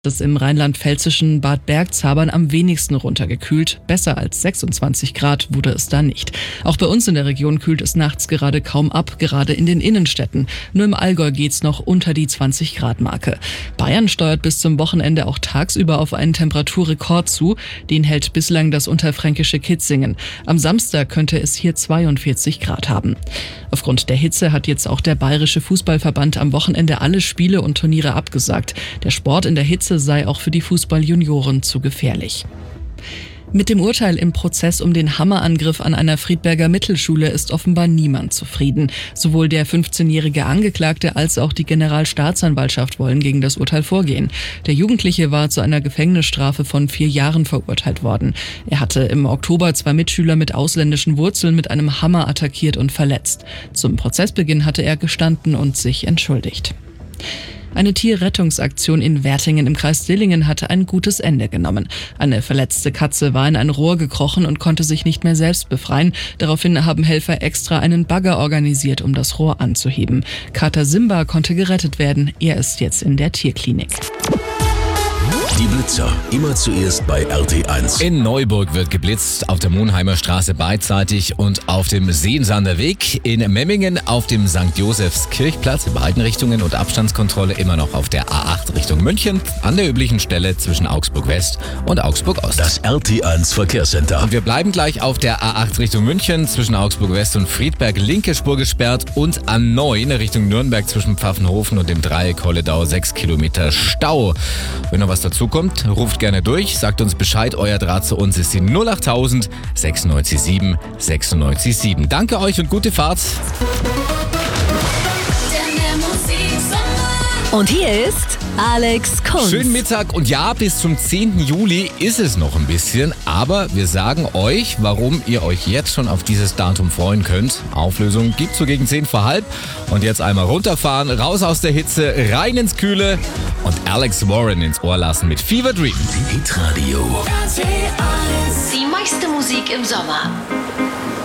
Das im rheinland-pfälzischen Bad Bergzabern am wenigsten runtergekühlt. Besser als 26 Grad wurde es da nicht. Auch bei uns in der Region kühlt es nachts gerade kaum ab, gerade in den Innenstädten. Nur im Allgäu geht's noch unter die 20 Grad Marke. Bayern steuert bis zum Wochenende auch tagsüber auf einen Temperaturrekord zu. Den hält bislang das unterfränkische Kitzingen. Am Samstag könnte es hier 42 Grad haben. Aufgrund der Hitze hat jetzt auch der Bayerische Fußballverband am Wochenende alle Spiele und Turniere abgesagt. Der Sport in der Hitze sei auch für die Fußballjunioren zu gefährlich. Mit dem Urteil im Prozess um den Hammerangriff an einer Friedberger Mittelschule ist offenbar niemand zufrieden. Sowohl der 15-jährige Angeklagte als auch die Generalstaatsanwaltschaft wollen gegen das Urteil vorgehen. Der Jugendliche war zu einer Gefängnisstrafe von 4 Jahren verurteilt worden. Er hatte im Oktober 2 Mitschüler mit ausländischen Wurzeln mit einem Hammer attackiert und verletzt. Zum Prozessbeginn hatte er gestanden und sich entschuldigt. Eine Tierrettungsaktion in Wertingen im Kreis Dillingen hatte ein gutes Ende genommen. Eine verletzte Katze war in ein Rohr gekrochen und konnte sich nicht mehr selbst befreien. Daraufhin haben Helfer extra einen Bagger organisiert, um das Rohr anzuheben. Kater Simba konnte gerettet werden. Er ist jetzt in der Tierklinik. Die Blitzer, immer zuerst bei RT1. In Neuburg wird geblitzt, auf der Monheimer Straße beidseitig und auf dem Seensander Weg. In Memmingen auf dem St. Josephs Kirchplatz in beiden Richtungen und Abstandskontrolle immer noch auf der A8 Richtung München an der üblichen Stelle zwischen Augsburg West und Augsburg Ost. Das RT1 Verkehrscenter. Und wir bleiben gleich auf der A8 Richtung München zwischen Augsburg West und Friedberg, linke Spur gesperrt, und A9 Richtung Nürnberg zwischen Pfaffenhofen und dem Dreieck Holledau 6 Kilometer Stau. Wenn noch was dazu kommt, ruft gerne durch, sagt uns Bescheid. Euer Draht zu uns ist die 08000 967 967. Danke euch und gute Fahrt. Und hier ist Alex Kunz. Schönen Mittag, und ja, bis zum 10. Juli ist es noch ein bisschen, aber wir sagen euch, warum ihr euch jetzt schon auf dieses Datum freuen könnt. Auflösung gibt's so gegen 10 vor halb. Und jetzt einmal runterfahren, raus aus der Hitze, rein ins Kühle und Alex Warren ins Ohr lassen mit Fever Dream. Hitradio. Die meiste Musik im Sommer.